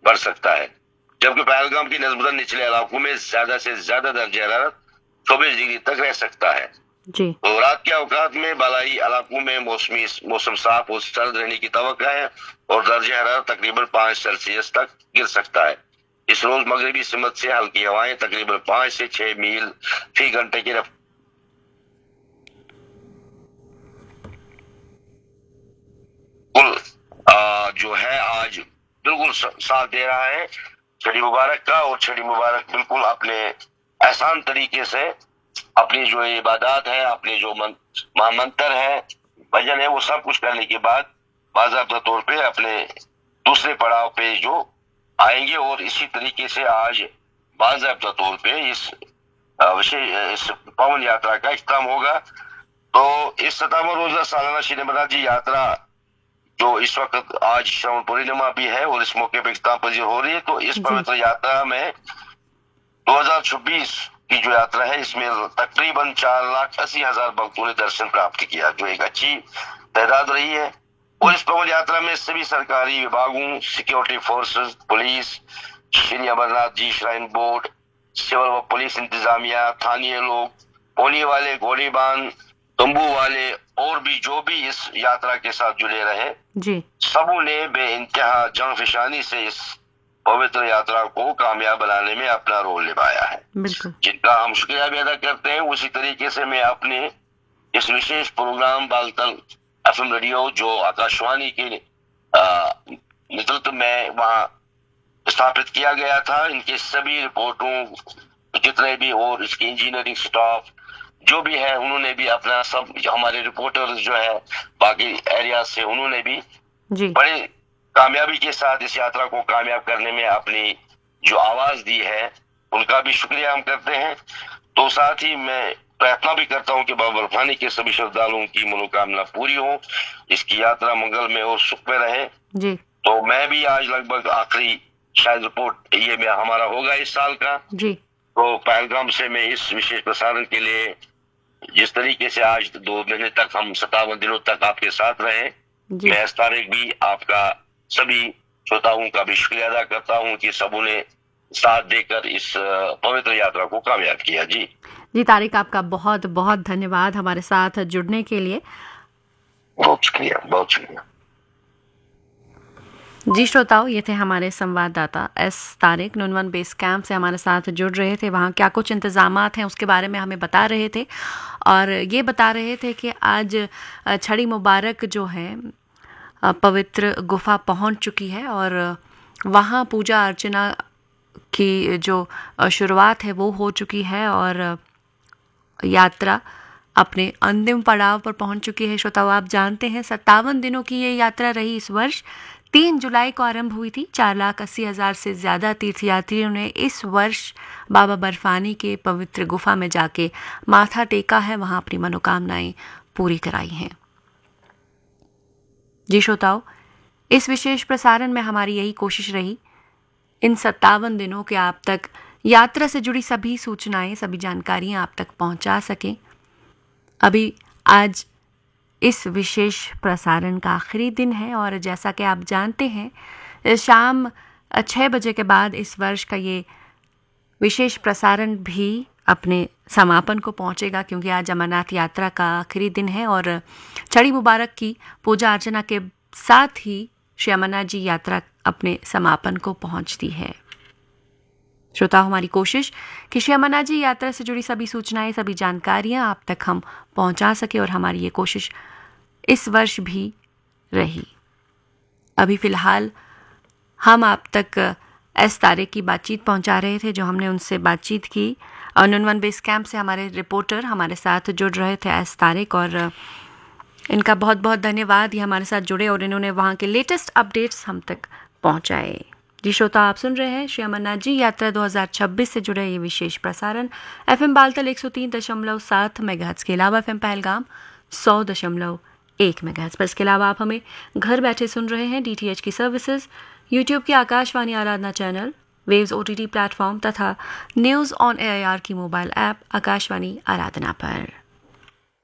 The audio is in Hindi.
बढ़ सकता है, जबकि पहलगाम की नस्बतन निचले इलाकों में ज्यादा से ज्यादा दर्जा हरारत 24 डिग्री तक रह सकता है। जी। तो रात के औकात में बालाई इलाकों में मौसम साफ और सर्द रहने की तवक्का है और दर्जा हरारत तकरीबन 5 सेल्सियस तक गिर सकता है। इस रोज मगरबी सिमत से हल्की हवाएं तकरीबन 5 से 6 मील फी घंटे की जो है आज बिल्कुल साथ दे रहा है छड़ी मुबारक का। और छड़ी मुबारक बिल्कुल अपने आसान तरीके से अपनी जो इबादत है, अपने जो मंत्र है, भजन है, वो सब कुछ करने के बाद बाज़ाब्ता तौर पे अपने दूसरे पड़ाव पे जो आएंगे। और इसी तरीके से आज बाज़ाब्ता तौर पे इस इस पवन यात्रा का इख्तिताम होगा। तो इस 57 रोजा सालाना श्री अमरनाथ जी यात्रा जो इस वक्त आज श्रावण पूर्णिमा भी है और इस मौके पर इख्तिताम पजीर हो रही है, तो इस पवित्र यात्रा में 2026 की जो यात्रा है इसमें तकरीबन 4,80,000 भक्तों ने दर्शन प्राप्त किया, जो एक अच्छी तादाद रही है। और इस पवन यात्रा में सभी सरकारी विभागों, security forces, police, Shri Amarnath ji shrine board, civil व पुलिस इंतजामिया, स्थानीय लोग, पोनी वाले, घोड़ीबान, तंबू वाले और भी जो भी इस यात्रा के साथ जुड़े रहे जी, सबों ने बेइंतहा जंफशानी से इस पवित्र यात्रा को कामयाब बनाने में अपना रोल निभाया है, जिनका हम शुक्रिया भी अदा करते हैं। उसी तरीके से मैं अपने इस विशेष प्रोग्राम बालतल एफएम रेडियो जो आकाशवाणी के नेतृत्व में वहां स्थापित किया गया था, इनके सभी रिपोर्टों जितने भी और इसके इंजीनियरिंग स्टाफ जो भी है, उन्होंने भी अपना सब हमारे रिपोर्टर्स जो है बाकी एरिया से, उन्होंने भी बड़े कामयाबी के साथ इस यात्रा को कामयाब करने में अपनी जो आवाज दी है, उनका भी शुक्रिया हम करते हैं। तो साथ ही मैं प्रार्थना भी करता हूं कि बाबा बर्फानी के सभी श्रद्धालुओं की मनोकामना पूरी हो, इसकी यात्रा मंगल में और सुख में रहे जी। तो मैं भी आज लगभग आखिरी शायद रिपोर्ट ये में हमारा होगा इस साल का जी। तो पहलगाम से मैं इस विशेष प्रसारण के लिए जिस तरीके से आज 2 महीने तक हम 57 दिनों तक आपके साथ रहे, मैं इस तारीख भी आपका सभी श्रोताओं का भी शुक्रिया अदा करता हूं कि सबों ने साथ देकर इस पवित्र यात्रा को कामयाब किया। जी जी तारिक, आपका बहुत बहुत धन्यवाद हमारे साथ जुड़ने के लिए। बहुत शुक्रिया, बहुत शुक्रिया। जी श्रोताओ, ये थे हमारे संवाददाता S Tariq, Nunwan base camp से हमारे साथ जुड़ रहे थे। वहाँ क्या कुछ इंतजामात हैं उसके बारे में हमें बता रहे थे और ये बता रहे थे कि आज छड़ी मुबारक जो है पवित्र गुफा पहुँच चुकी है और वहाँ पूजा अर्चना की जो शुरुआत है वो हो चुकी है और यात्रा अपने अंतिम पड़ाव पर पहुंच चुकी है। श्रोताओ, आप जानते हैं 57 दिनों की ये यात्रा रही। इस वर्ष 3 जुलाई को आरंभ हुई थी। 4,80,000 से ज़्यादा तीर्थयात्रियों ने इस वर्ष बाबा बर्फानी के पवित्र गुफा में जाके माथा टेका है, वहाँ अपनी मनोकामनाएं पूरी कराई हैं। जी श्रोताओ, इस विशेष प्रसारण में हमारी यही कोशिश रही इन 57 दिनों के आप तक यात्रा से जुड़ी सभी सूचनाएं, सभी जानकारियां आप तक पहुंचा सकें। अभी आज इस विशेष प्रसारण का आखिरी दिन है और जैसा कि आप जानते हैं शाम 6 बजे के बाद इस वर्ष का ये विशेष प्रसारण भी अपने समापन को पहुंचेगा, क्योंकि आज अमरनाथ यात्रा का आखिरी दिन है और छड़ी मुबारक की पूजा अर्चना के साथ ही श्री अमरनाथ जी यात्रा अपने समापन को पहुंचती है। श्रोता, हमारी कोशिश कि श्री अमरनाथ जी यात्रा से जुड़ी सभी सूचनाएं, सभी जानकारियां आप तक हम पहुंचा सके और हमारी ये कोशिश इस वर्ष भी रही। अभी फिलहाल हम आप तक एस तारिक की बातचीत पहुंचा रहे थे, जो हमने उनसे बातचीत की और नुनवन बेस कैंप से हमारे रिपोर्टर हमारे साथ जुड़ रहे थे एस तारिक, और इनका बहुत बहुत धन्यवाद। ये हमारे साथ जुड़े और इन्होंने वहाँ के लेटेस्ट अपडेट्स हम तक पहुँचाए। जी श्रोता, आप सुन रहे हैं श्री अमरनाथ जी यात्रा 2026 से जुड़े ये विशेष प्रसारण FM बालतल 103.7 मेगाहर्ट्ज के अलावा FM पहलगाम 100.1 मेगाहर्ट्ज पर। इसके अलावा आप हमें घर बैठे सुन रहे हैं DTH की सर्विसेज, यूट्यूब के आकाशवाणी आराधना चैनल, वेव्स OTT प्लेटफॉर्म तथा न्यूज़ ऑन AIR की मोबाइल ऐप आकाशवाणी आराधना पर।